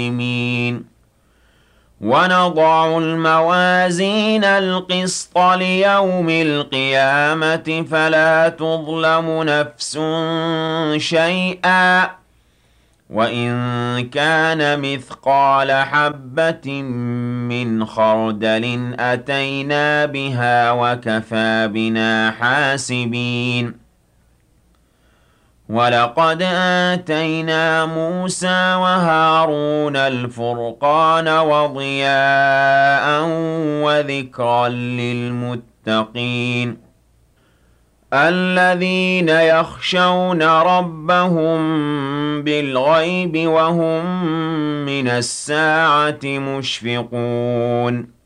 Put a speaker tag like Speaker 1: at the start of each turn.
Speaker 1: ونضع الموازين القسط ليوم القيامة فلا تظلم نفس شيئا وإن كان مثقال حبة من خردل أتينا بها وكفى بنا حاسبين ولقد آتينا موسى وهارون الفرقان وضياء وذكرا للمتقين الذين يخشون ربهم بالغيب وهم من الساعة مشفقون